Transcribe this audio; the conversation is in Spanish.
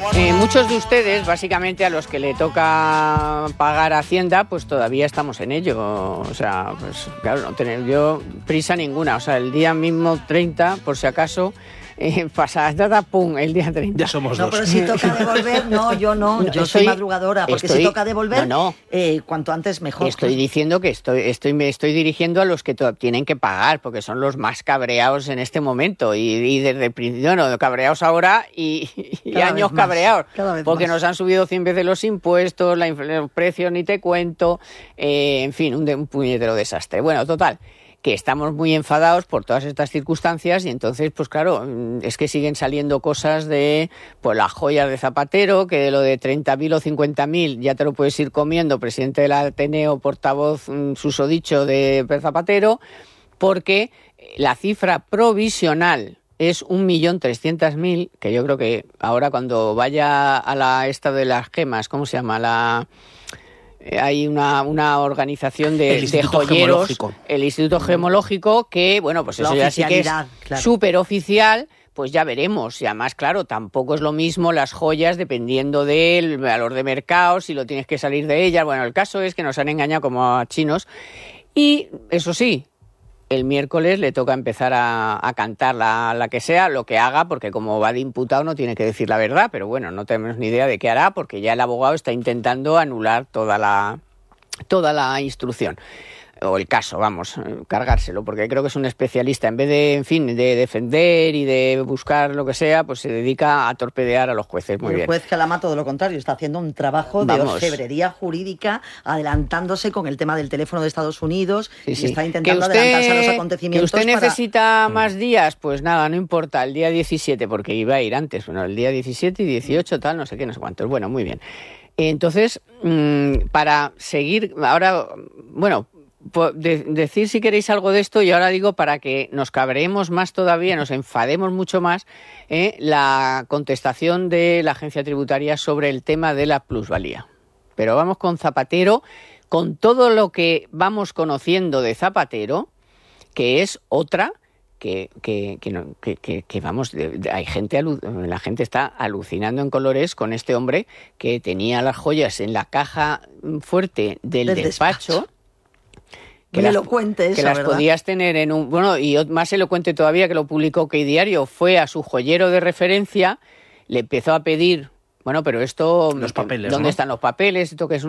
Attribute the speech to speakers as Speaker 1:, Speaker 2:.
Speaker 1: Muchos de ustedes, básicamente a los que le toca pagar Hacienda, pues todavía estamos en ello. O sea, pues claro, no tener yo prisa ninguna. O sea, el día mismo 30, por si acaso, pasa, pum, el día 30.
Speaker 2: Ya somos dos.
Speaker 3: No, pero si toca devolver, yo soy madrugadora, porque si toca devolver, cuanto antes mejor.
Speaker 1: Estoy diciendo que me estoy dirigiendo a los que tienen que pagar, porque son los más cabreados en este momento, y desde el principio, cabreados ahora y años cabreados, porque nos han subido 100 veces los impuestos, los precios ni te cuento, en fin, un puñetero desastre. Bueno, total, que estamos muy enfadados por todas estas circunstancias y entonces, pues claro, es que siguen saliendo cosas de pues las joyas de Zapatero, que de lo de 30.000 o 50.000 ya te lo puedes ir comiendo, presidente del Ateneo, portavoz susodicho de Zapatero, porque la cifra provisional es 1.300.000, que yo creo que ahora cuando vaya a esta de las gemas, ¿cómo se llama? Hay una organización de joyeros, el Instituto Gemológico, que, bueno, pues eso ya sí que es súper oficial, pues ya veremos. Y además, claro, tampoco es lo mismo las joyas dependiendo del valor de mercado, si lo tienes que salir de ellas. Bueno, el caso es que nos han engañado como a chinos. Y, eso sí, el miércoles le toca empezar a cantar la que sea, lo que haga, porque como va de imputado no tiene que decir la verdad, pero bueno, no tenemos ni idea de qué hará, porque ya el abogado está intentando anular toda la instrucción. O el caso, vamos, cargárselo, porque creo que es un especialista. En vez de, en fin, de defender y de buscar lo que sea, pues se dedica a torpedear a los jueces. Muy bien.
Speaker 3: El juez Calama, todo lo contrario, está haciendo un trabajo de orfebrería jurídica, adelantándose con el tema del teléfono de Estados Unidos, y está intentando adelantarse a los acontecimientos.
Speaker 1: ¿Que usted necesita más días? Pues nada, no importa, el día 17, porque iba a ir antes. Bueno, el día 17 y 18, tal, no sé qué, no sé cuántos. Bueno, muy bien. Entonces, para seguir, ahora, bueno, decir si queréis algo de esto, y ahora digo para que nos cabreemos más todavía, nos enfademos mucho más, la contestación de la agencia tributaria sobre el tema de la plusvalía. Pero vamos con Zapatero, con todo lo que vamos conociendo de Zapatero, que es otra que vamos, hay gente, la gente está alucinando en colores con este hombre que tenía las joyas en la caja fuerte del despacho.
Speaker 3: Que elocuente eso,
Speaker 1: las
Speaker 3: ¿verdad?
Speaker 1: Podías tener en un... Bueno, y más elocuente todavía, que lo publicó OK Diario, fue a su joyero de referencia, le empezó a pedir, bueno, pero esto...
Speaker 2: Los papeles,
Speaker 1: ¿dónde
Speaker 2: ¿no?
Speaker 1: están los papeles? Esto que es